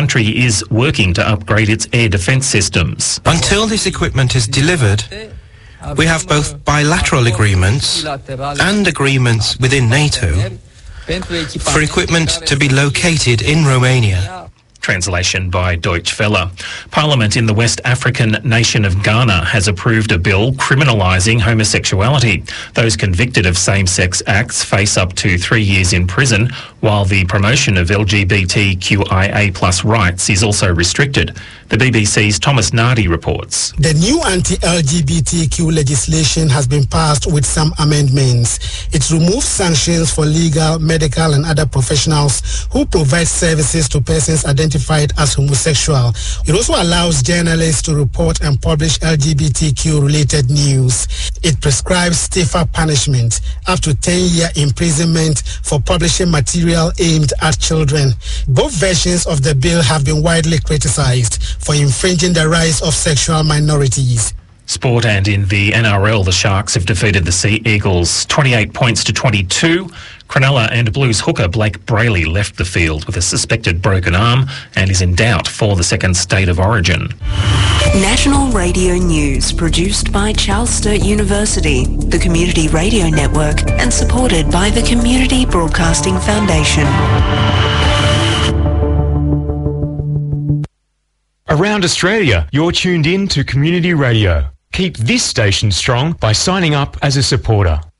country is working to upgrade its air defence systems. Until this equipment is delivered, we have both bilateral agreements and agreements within NATO for equipment to be located in Romania. Translation by Deutsche Welle. Parliament in the West African nation of Ghana has approved a bill criminalising homosexuality. Those convicted of same-sex acts face up to 3 years in prison, while the promotion of LGBTQIA+ rights is also restricted. The BBC's Thomas Nardi reports. The new anti-LGBTQ legislation has been passed with some amendments. It removes sanctions for legal, medical and other professionals who provide services to persons identified as homosexual. It also allows journalists to report and publish LGBTQ-related news. It prescribes stiffer punishment, up to 10-year imprisonment for publishing material aimed at children. Both versions of the bill have been widely criticized for infringing the rights of sexual minorities. Sport, and in the NRL, the Sharks have defeated the Sea Eagles 28 points to 22. Cronulla and Blues hooker Blake Brayley left the field with a suspected broken arm and is in doubt for the second State of Origin. National Radio News, produced by Charles Sturt University, the Community Radio Network, and supported by the Community Broadcasting Foundation. Around Australia, you're tuned in to Community Radio. Keep this station strong by signing up as a supporter.